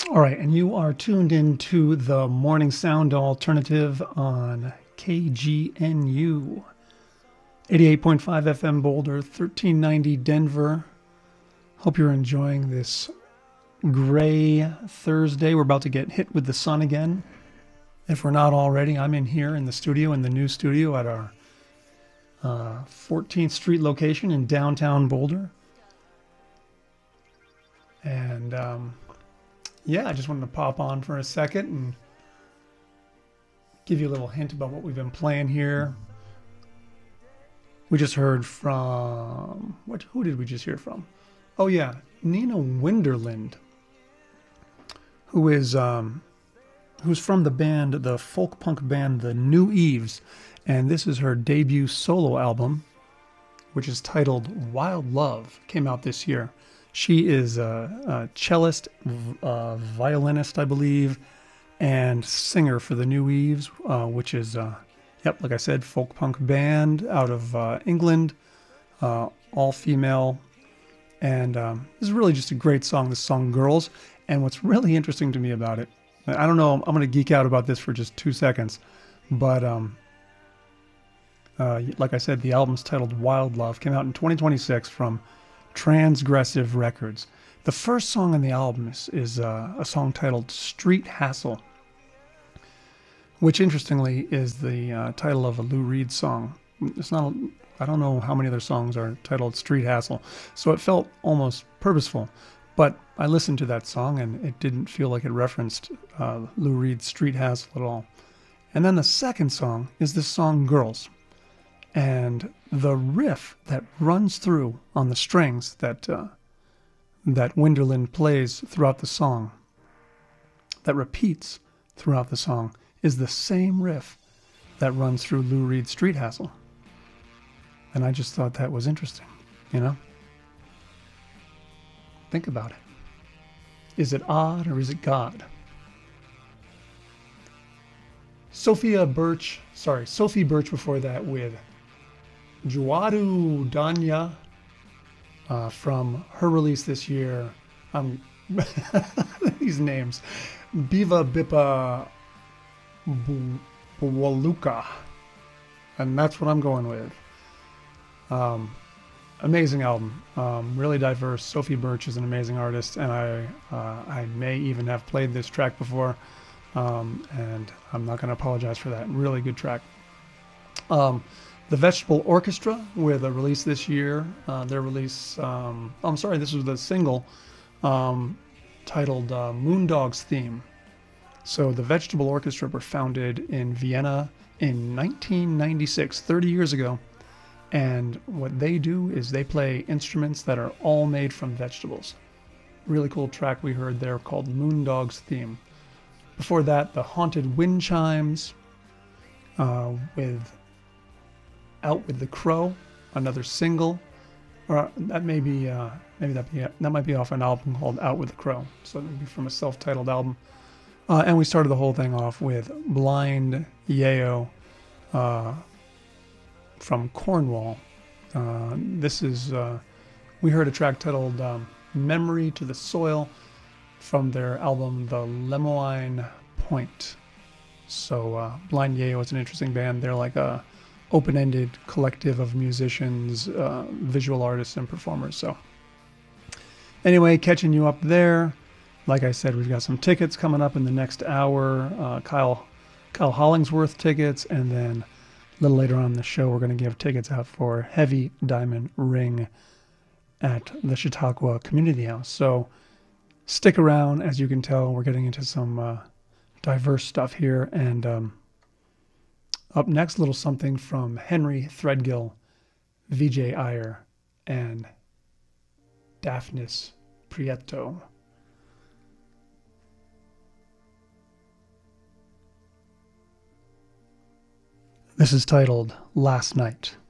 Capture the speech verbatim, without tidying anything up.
All right, and you are tuned into the Morning Sound Alternative on K G N U. eighty-eight point five F M Boulder, thirteen ninety Denver. Hope you're enjoying this gray Thursday. We're about to get hit with the sun again. If we're not already, I'm in here in the studio, in the new studio at our uh, fourteenth Street location in downtown Boulder. And um, yeah, I just wanted to pop on for a second and give you a little hint about what we've been playing here. We just heard from, what? Who did we just hear from? Oh yeah, Nina Winderland, who is um, who's from the band, the folk punk band, the New Eves, and this is her debut solo album, which is titled Wild Love. Came out this year. She is a, a cellist, a violinist, I believe, and singer for the New Eves, uh, which is, uh, yep, like I said, folk punk band out of uh, England, uh, all female. And um, this is really just a great song, this song Girls. And what's really interesting to me about it, I don't know, I'm going to geek out about this for just two seconds, but um, uh, like I said, the album's titled Wild Love, came out in twenty twenty-six from Transgressive Records. The first song on the album is, is uh, a song titled Street Hassle, which interestingly is the uh, title of a Lou Reed song. It's not, I don't know how many other songs are titled Street Hassle, so it felt almost purposeful. But I listened to that song and it didn't feel like it referenced uh, Lou Reed's Street Hassle at all. And then the second song is this song Girls. And the riff that runs through on the strings that uh, that Winderland plays throughout the song, that repeats throughout the song, is the same riff that runs through Lou Reed's Street Hassle. And I just thought that was interesting, you know? Think about it. Is it odd or is it God? Sophia Birch, sorry, Sophie Birch before that with Juadu Danya uh, from her release this year. Um, these names. Biva Bipa Waluka. And that's what I'm going with. Um, amazing album. Um, really diverse. Sophie Birch is an amazing artist, and I, uh, I may even have played this track before. Um, and I'm not going to apologize for that. Really good track. Um, The Vegetable Orchestra with a release this year. Uh, their release, um, oh, I'm sorry, this was the single um, titled uh, Moondog's Theme. So the Vegetable Orchestra were founded in Vienna in nineteen ninety-six, thirty years ago. And what they do is they play instruments that are all made from vegetables. Really cool track we heard there called Moondog's Theme. Before that, the Haunted Wind Chimes uh, with Out with the Crow, another single, or that may be, uh, maybe that be, that might be off an album called Out with the Crow, so that would be from a self-titled album. Uh, and we started the whole thing off with Blind Yayo uh, from Cornwall. Uh, this is, uh, we heard a track titled um, Memory to the Soil from their album The Lemoine Point. So uh, Blind Yayo is an interesting band. They're like a open-ended collective of musicians, uh, visual artists, and performers. So anyway, catching you up there. Like I said, we've got some tickets coming up in the next hour. Uh, Kyle Kyle Hollingsworth tickets, and then a little later on in the show, we're going to give tickets out for Heavy Diamond Ring at the Chautauqua Community House. So stick around. As you can tell, we're getting into some uh, diverse stuff here, and um, up next, a little something from Henry Threadgill, Vijay Iyer, and Daphnis Prieto. This is titled Last Night.